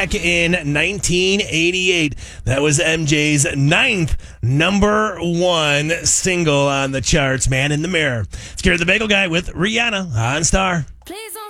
Back in 1988, that was MJ's ninth number one single on the charts, Man in the Mirror. Scared the Bagel Guy with Rihanna on Star. Please don't